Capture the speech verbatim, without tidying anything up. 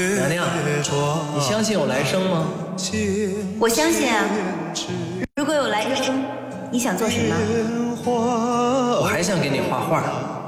娘娘，你相信有来生吗？ 我相信啊。如果有来生，你想做什么？ 我还想给你画画。